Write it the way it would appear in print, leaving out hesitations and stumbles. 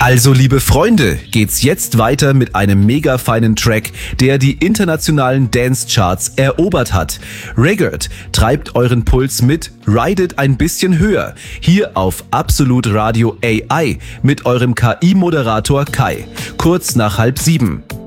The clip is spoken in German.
Also liebe Freunde, geht's jetzt weiter mit einem mega feinen Track, der die internationalen Dance-Charts erobert hat. Regard treibt euren Puls mit Ride It ein bisschen höher, hier auf Absolut Radio AI mit eurem KI-Moderator Kai, kurz nach 6:30.